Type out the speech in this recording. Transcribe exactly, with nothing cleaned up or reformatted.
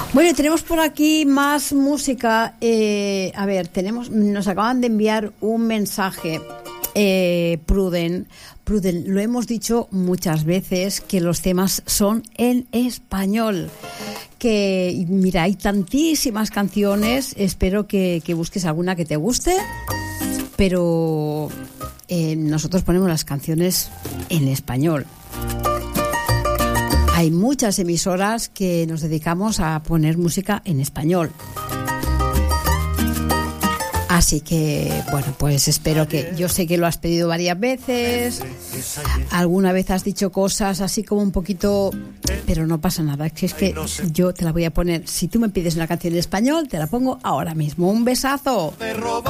Bueno, tenemos por aquí más música. Eh, a ver, tenemos, nos acaban de enviar un mensaje. Eh, Pruden, Pruden, lo hemos dicho muchas veces que los temas son en español. Que mira, hay tantísimas canciones. Espero que, que busques alguna que te guste. Pero eh, nosotros ponemos las canciones en español. Hay muchas emisoras que nos dedicamos a poner música en español. Así que, bueno, pues espero que... Yo sé que lo has pedido varias veces. Alguna vez has dicho cosas así como un poquito... Pero no pasa nada. Es que yo te la voy a poner... Si tú me pides una canción en español, te la pongo ahora mismo. ¡Un besazo!